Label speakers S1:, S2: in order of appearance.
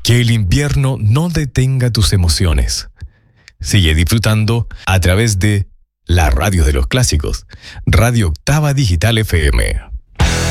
S1: Que el invierno no detenga tus emociones. Sigue disfrutando a través de la radio de los clásicos, Radio Octava Digital FM.